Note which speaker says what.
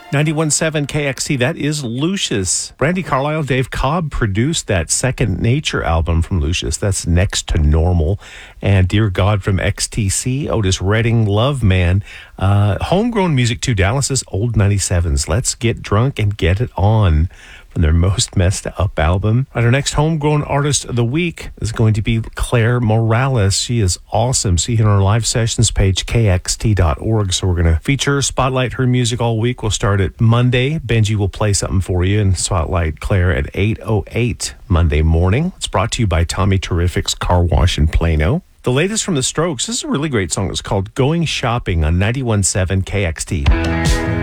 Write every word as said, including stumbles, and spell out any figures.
Speaker 1: ninety-one point seven K X T, that is Lucius. Brandi Carlile, Dave Cobb produced that Second Nature album from Lucius. That's Next to Normal. And Dear God from X T C, Otis Redding, Love Man. Uh, homegrown music too, Dallas's Old ninety-sevens. Let's Get Drunk and Get It On from their Most Messed Up album. Right, our next homegrown artist of the week is going to be Claire Morales. She is awesome. See her on our live sessions page, K X T dot org. So we're going to feature, spotlight her music all week. We'll start at Monday. Benji will play something for you and spotlight Claire at eight oh eight Monday morning. It's brought to you by Tommy Terrific's Car Wash in Plano. The latest from The Strokes. This is a really great song. It's called Going Shopping on ninety-one point seven K X T.